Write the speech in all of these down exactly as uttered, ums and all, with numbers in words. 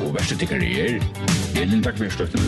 og verste tikkere er Elin Takvirstøtten.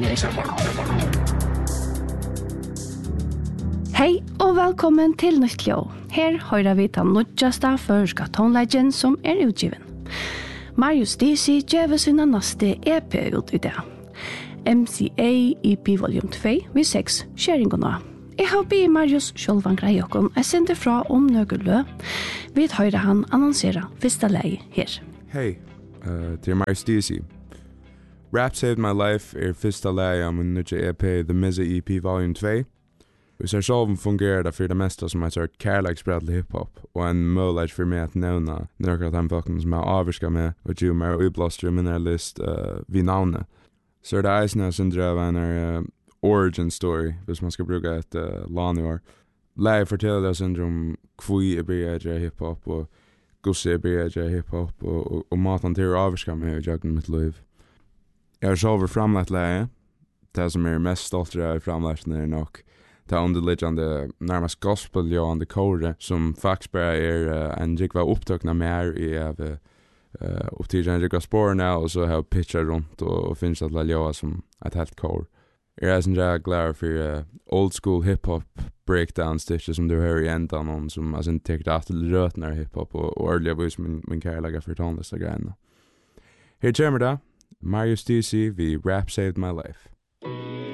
Hei og velkommen til Nytt Ljå. Her hører vi den nødjaste førska tonleggen som er utgiven. Marius Disi gjør sin neste E P ut i det. M C A E P volume two vi seks skjæringene. Jeg har bedt Marius Sjølvan Greiokon jeg sender fra om Nøgelø. Vi hører han annonsere første leie her. Hey, uh, det er Marius Disi. Rap Saved My Life er første leie om en nødje E P The Mizza E P volume two. Hvis jeg selv fungerer det for det meste som et sort kærleksbredelig hiphop, og en mulighet for meg at nevne noen av de folkene som jeg avvirker med, og gjør meg utblåster i min list uh, vid navnet. Så er det eisen jeg synes av en uh, origin story, hvis man skal bruke et uh, låneår. Læg forteller det synes om hvor jeg blir jeg hiphop, og hvordan jeg blir jeg hiphop, og, og, og maten til å avvirke meg i jøkken mitt liv. Jeg har selv framlagt læge. Det som er mest stolt av framlagten er nok det underliggande närmast gospel-jående kore som faktisk bare er uh, en jikva opptøkna mer i av uh, opptidgen en jikva spårene og så har pitchet rundt og, og finnes at la ljåa som et helt kore. Jeg er sånn jeg glad for uh, old school hip-hop breakdown stitches som du hører i enda noen som altså, tekker det til røtner hip-hop og, og ordelig vis min, min kærlega for tonlist og greiene. Her kommer det, Marius Disi, vi Rap Saved My Life.